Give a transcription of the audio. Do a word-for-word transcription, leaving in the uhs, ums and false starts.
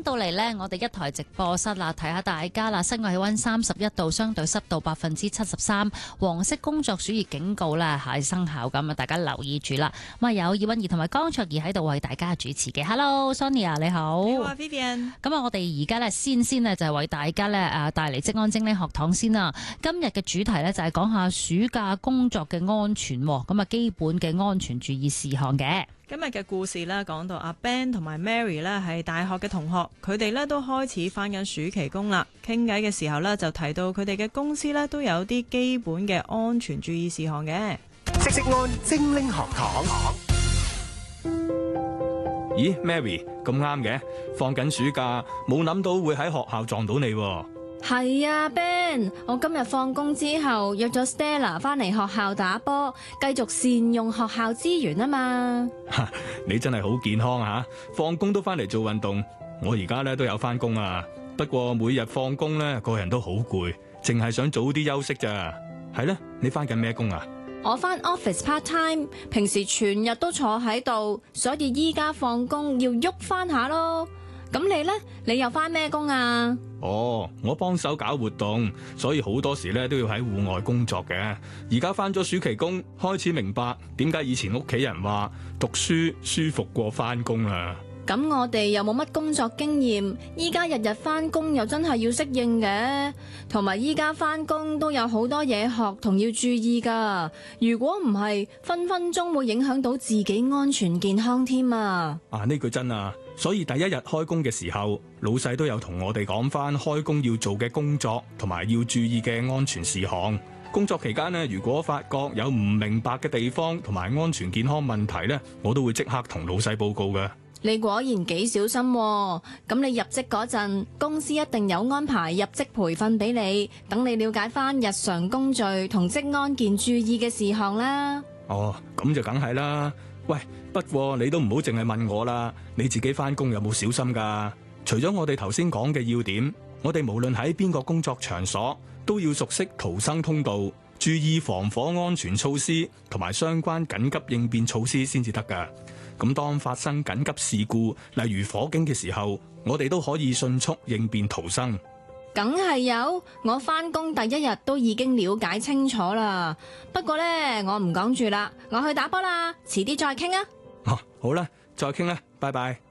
到嚟呢，我哋一台直播室啦，睇下大家啦。室外氣溫三十一度，相對濕度百分之七十三，黃色工作暑熱警告咧係生效咁啊！大家留意住啦。咁啊，有葉韻儀同埋江卓儀喺度為大家主持嘅。Hello，Sonia 你好。 你好啊 ，Vivian。 咁啊，我哋而家咧先先呢，就係為大家咧誒帶嚟職安精靈學堂先啦。今日嘅主題咧就係講下暑假工作嘅安全，咁啊基本嘅安全注意事項嘅。 今日嘅故事咧，講到阿 Ben 同埋 Mary 咧係大學嘅同學，佢哋咧都開始返緊暑期工啦。傾偈嘅時候咧，就提到佢哋嘅公司咧都有啲基本嘅安全注意事項嘅。 職安精靈學堂。 咦 ，Mary 咁啱嘅，放緊暑假，冇諗到會喺學校撞到你喎。 係啊 ，Ben， 我今日放工之後約咗 Stella 返嚟學校打波，繼續善用學校資源啊嘛。 你真係好健康啊！放工都返嚟做運動。我而家咧都有返工啊，不過每日放工咧個人都好攰，淨係想早啲休息咋。係咧，你返緊咩工啊？ 我返 office part time， 平時全日都坐喺度，所以依家放工要喐返下咯。咁你呢？你又返咩工啊？ 哦，我幫手搞活動，所以好多時咧都要喺戶外工作嘅。而家返咗暑期工，開始明白點解以前屋企人話讀書舒服過返工啦。 咁我哋又冇乜工作經驗，依家日日返工又真係要適應嘅，同埋依家返工都有好多嘢學同要注意噶。如果唔係，分分鐘會影響到自己安全健康添啊！ 啊，呢句真啊！所以第一日開工嘅時候，老細都有同我哋講返開工要做嘅工作同埋要注意嘅安全事項。工作期間呢，如果發覺有唔明白嘅地方同埋安全健康問題呢，我都會即刻同老細報告嘅。 你果然幾小心喎，咁你入職嗰陣，公司一定有安排入職培訓俾你，等你了解翻日常工序同職安健注意嘅事項啦。 哦，咁就梗係啦。喂，不過你都唔好淨係問我啦，你自己翻工有冇小心噶？除咗我哋頭先講嘅要點，我哋無論喺邊個工作場所，都要熟悉逃生通道，注意防火安全措施同埋相關緊急應變措施先至得噶。咁當發生緊急事故，例如火警嘅時候，我哋都可以迅速應變逃生。 梗係有，我返工第一日都已經了解清楚啦。不過呢，我唔講住啦，我去打波啦，遲啲再傾啊。 哦，好啦，再傾啦，拜拜。